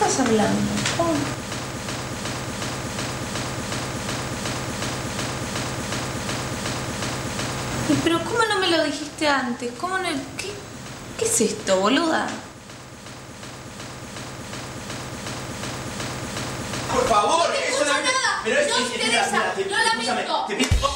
estás hablando? ¿Cómo? Pero ¿cómo no me lo dijiste antes? ¿Cómo no? ¿Qué es esto, boluda? Por favor, No te escucho nada. Pero No me interesa. Lo lamento. te pido.